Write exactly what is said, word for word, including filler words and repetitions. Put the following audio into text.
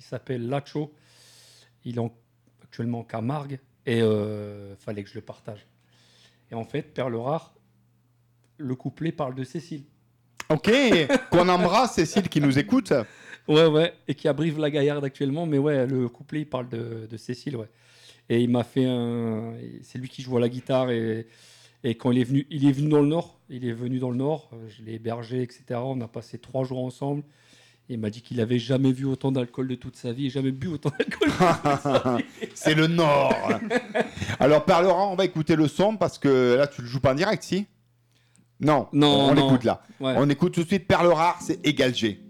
s'appelle Lacho. Il est en- actuellement en Camargue et euh, fallait que je le partage. Et en fait, Perle rare, le couplet parle de Cécile. Ok, qu'on embrasse Cécile qui nous écoute. Ouais, ouais, et qui a Brive-la-Gaillarde actuellement, mais ouais, le couplet, il parle de, de Cécile, ouais. Et il m'a fait un... C'est lui qui joue à la guitare, et, et quand il est venu, il est venu dans le Nord, il est venu dans le Nord, euh, je l'ai hébergé, et cetera. On a passé trois jours ensemble, et il m'a dit qu'il avait jamais vu autant d'alcool de toute sa vie, et jamais bu autant d'alcool de toute sa vie. C'est le Nord. Alors, Perle rare, on va écouter le son parce que là, tu le joues pas en direct, si? Non, Non, on non. l'écoute là. Ouais. On écoute tout de suite Perle rare, c'est Égal G.